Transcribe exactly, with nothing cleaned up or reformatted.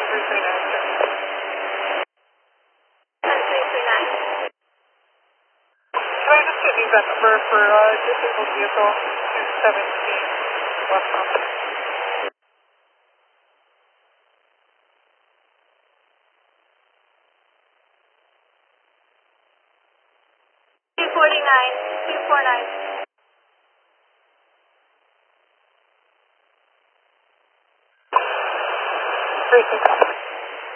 three three nine, sir. three three nine. Can I just get the event number for uh, disabled vehicle two seventeen West Palm? two forty-nine, two forty-nine. three six nine.